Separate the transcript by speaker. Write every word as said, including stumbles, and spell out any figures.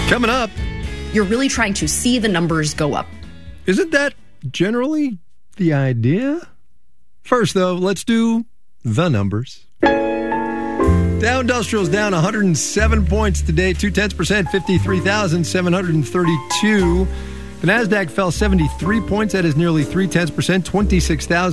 Speaker 1: Coming up.
Speaker 2: You're really trying to see the numbers go up.
Speaker 1: Isn't that generally the idea? First, though, let's do the numbers. Dow Industrial's down one hundred seven points today, two tenths percent, fifty-three thousand seven hundred thirty-two. The NASDAQ fell seventy-three points. That is nearly three tenths percent, twenty-six thousand